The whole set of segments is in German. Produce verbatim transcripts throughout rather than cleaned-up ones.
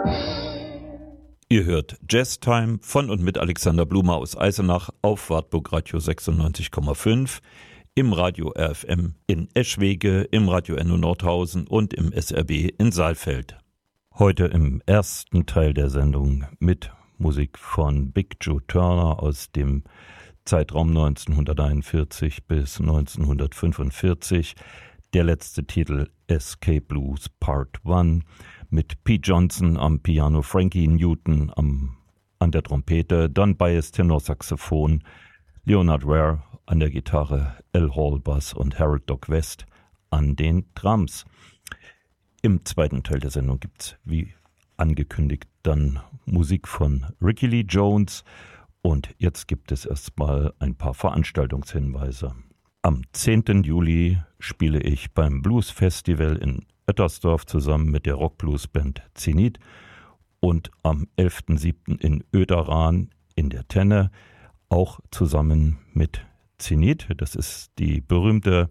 Ihr hört Jazz Time von und mit Alexander Blume aus Eisenach auf Wartburg Radio sechsundneunzig Komma fünf, im Radio R F M in Eschwege, im Radio Enno Nordhausen und im S R B in Saalfeld. Heute im ersten Teil der Sendung mit Musik von Big Joe Turner aus dem Zeitraum neunzehnhunderteinundvierzig bis neunzehnhundertfünfundvierzig. Der letzte Titel Escape Blues Part eins mit Pete Johnson am Piano, Frankie Newton am, an der Trompete, Don Byas Tenorsaxophon, Leonard Ware an der Gitarre, Al Hall Bass und Harold Doc West an den Drums. Im zweiten Teil der Sendung gibt es, wie angekündigt, dann Musik von Ricky Lee Jones und jetzt gibt es erstmal ein paar Veranstaltungshinweise. Am zehnten Juli spiele ich beim Blues Festival in Oettersdorf zusammen mit der Rock-Blues-Band Zenit und am elften siebten in Oederan in der Tenne auch zusammen mit Zenit. Das ist die berühmte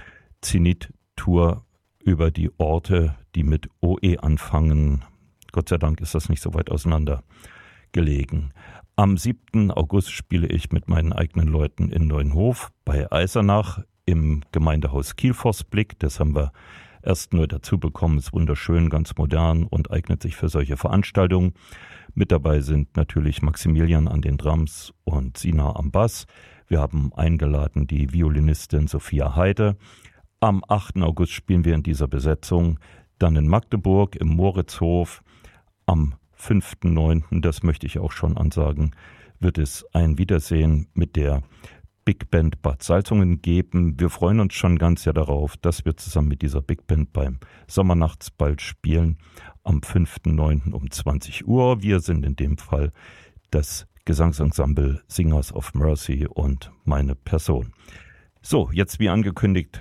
Zenit-Tour über die Orte, die mit O E anfangen. Gott sei Dank ist das nicht so weit auseinander gelegen. Am siebten August spiele ich mit meinen eigenen Leuten in Neuenhof bei Eisenach im Gemeindehaus Kielforstblick. Das haben wir erst neu dazu bekommen, ist wunderschön, ganz modern und eignet sich für solche Veranstaltungen. Mit dabei sind natürlich Maximilian an den Drums und Sina am Bass. Wir haben eingeladen die Violinistin Sophia Heide. Am achten August spielen wir in dieser Besetzung, dann in Magdeburg im Moritzhof. Am fünften neunten, das möchte ich auch schon ansagen, wird es ein Wiedersehen mit der Big Band Bad Salzungen geben. Wir freuen uns schon ganz sehr darauf, dass wir zusammen mit dieser Big Band beim Sommernachtsball spielen am fünften neunten um zwanzig Uhr. Wir sind in dem Fall das Gesangsensemble Singers of Mercy und meine Person. So, jetzt wie angekündigt